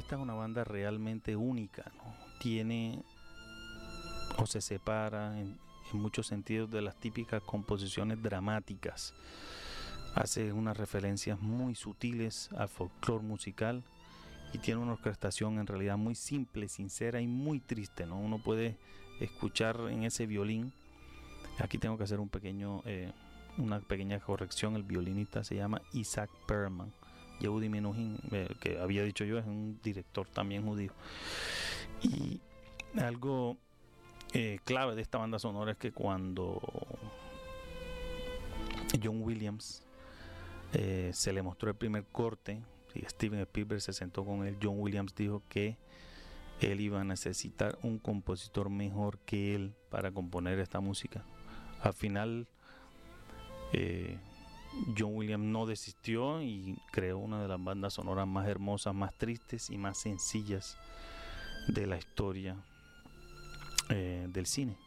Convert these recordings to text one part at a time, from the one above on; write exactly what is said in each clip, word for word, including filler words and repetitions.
esta es una banda realmente única, ¿no? Tiene o se separa en, en muchos sentidos de las típicas composiciones dramáticas. Hace unas referencias muy sutiles al folclore musical y tiene una orquestación en realidad muy simple, sincera y muy triste, ¿no? Uno puede escuchar en ese violín. Aquí tengo que hacer un pequeño, eh, una pequeña corrección. El violinista se llama Isaac Perlman. Yehudi Menuhin, eh, que había dicho yo, es un director también judío. Y algo eh, clave de esta banda sonora es que cuando John Williams eh, se le mostró el primer corte y Steven Spielberg se sentó con él, John Williams dijo que él iba a necesitar un compositor mejor que él para componer esta música. Al final eh, John Williams no desistió y creó una de las bandas sonoras más hermosas, más tristes y más sencillas de la historia eh, del cine.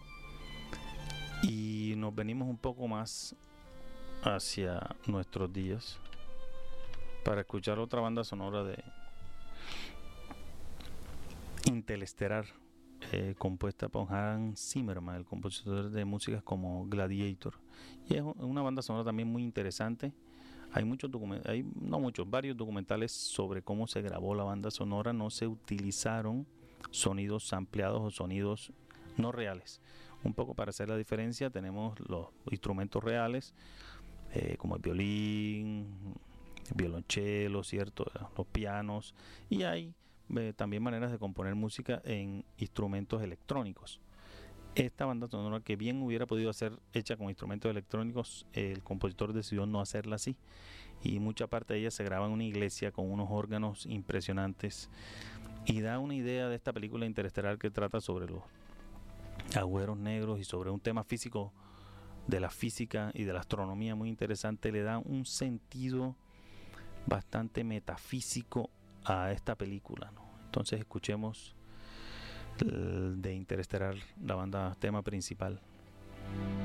Y nos venimos un poco más hacia nuestros días para escuchar otra banda sonora de Interestelar, eh, compuesta por Hans Zimmerman, el compositor de músicas como Gladiator. Y es una banda sonora también muy interesante. Hay muchos documentales, hay no muchos, varios documentales sobre cómo se grabó la banda sonora. No se utilizaron sonidos ampliados o sonidos no reales. Un poco para hacer la diferencia, tenemos los instrumentos reales, eh, como el violín, el violonchelo, ¿cierto? Los pianos, y hay eh, también maneras de componer música en instrumentos electrónicos. Esta banda sonora, que bien hubiera podido ser hecha con instrumentos electrónicos, el compositor decidió no hacerla así, y mucha parte de ella se graba en una iglesia con unos órganos impresionantes, y da una idea de esta película Interestelar, que trata sobre los agujeros negros y sobre un tema físico de la física y de la astronomía muy interesante. Le da un sentido bastante metafísico a esta película, ¿no? Entonces escuchemos de Interestelar, la banda tema principal.